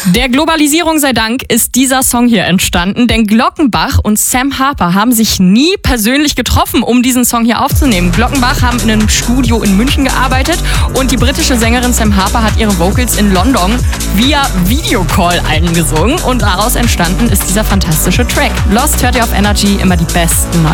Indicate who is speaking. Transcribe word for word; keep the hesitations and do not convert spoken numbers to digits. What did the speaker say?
Speaker 1: Der Globalisierung sei Dank ist dieser Song hier entstanden, denn Glockenbach und Sam Harper haben sich nie persönlich getroffen, um diesen Song hier aufzunehmen. Glockenbach haben in einem Studio in München gearbeitet und die britische Sängerin Sam Harper hat ihre Vocals in London via Videocall eingesungen und daraus entstanden ist dieser fantastische Track. Lost hört ihr auf Energy, immer die besten